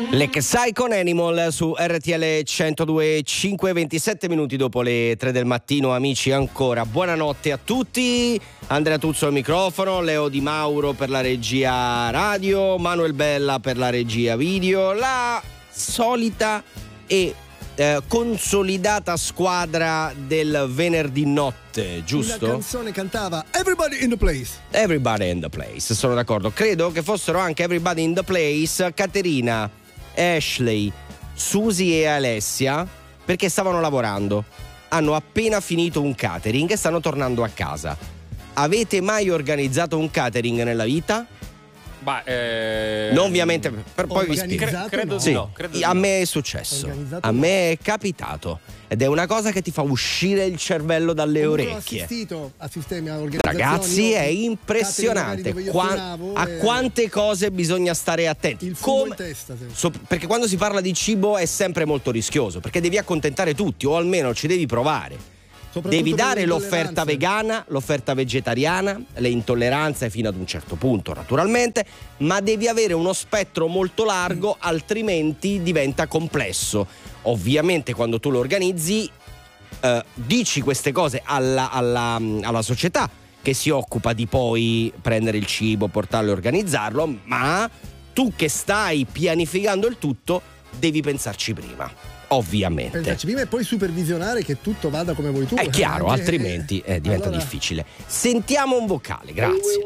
Le Psycho Animal su RTL 102.5, 27 minuti dopo le 3 del mattino, amici, ancora buonanotte a tutti. Andrea Tuzzo al microfono, Leo Di Mauro per la regia radio, Manuel Bella per la regia video, la solita e consolidata squadra del venerdì notte, giusto? La canzone cantava Everybody in the Place. Everybody in the Place, sono d'accordo. Credo che fossero anche Everybody in the Place Caterina, Ashley, Susi e Alessia, perché stavano lavorando. Hanno appena finito un catering e stanno tornando a casa. Avete mai organizzato un catering nella vita? Non ovviamente, per poi vi spiego. Credo sì, no, credo a no. me è successo. Organizzato A no. me è capitato. Ed è una cosa che ti fa uscire il cervello dalle orecchie. Ho assistito a sistemi, a organizzazioni. Ragazzi, è catering impressionante magari dove io suonavo a quante cose bisogna stare attenti. il fumo in testa, sì. Perché quando si parla di cibo è sempre molto rischioso, perché devi accontentare tutti, o almeno ci devi provare. Soprattutto Devi per dare le l'offerta intolleranze. vegana, l'offerta vegetariana, le intolleranze fino ad un certo punto naturalmente, ma devi avere uno spettro molto largo, altrimenti diventa complesso. Ovviamente quando tu lo organizzi dici queste cose alla società che si occupa di poi prendere il cibo, portarlo e organizzarlo, ma tu che stai pianificando il tutto devi pensarci prima. Ovviamente. Pensaci prima e poi supervisionare che tutto vada come vuoi tu. È chiaro, Anche- altrimenti diventa allora, difficile. Sentiamo un vocale, grazie.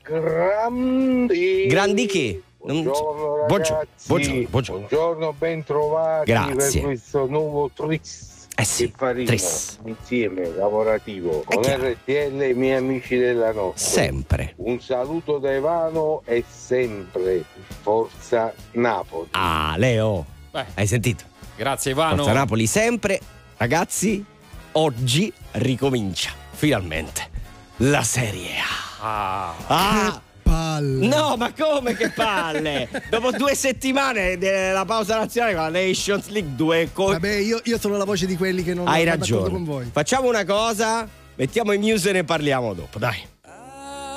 Grandi. Grandi che? Buongiorno Buongiorno, ragazzi. buongiorno. Buongiorno, ben trovati Grazie. per questo nuovo tris Sì, che faremo tris. insieme lavorativo È con chiaro. RTL e i miei amici della notte. Sempre. Un saluto da Ivano e sempre Forza Napoli. Ah, Leo, hai sentito? Grazie Ivano. Forza Napoli sempre. Ragazzi, oggi ricomincia finalmente la Serie A. Ah! Palle. No, ma come che palle? Dopo 2 settimane della pausa nazionale con la Nations League, Vabbè, io sono la voce di quelli che non hai sono d'accordo ragione. con voi. Facciamo una cosa, mettiamo i Muse e ne parliamo dopo, dai.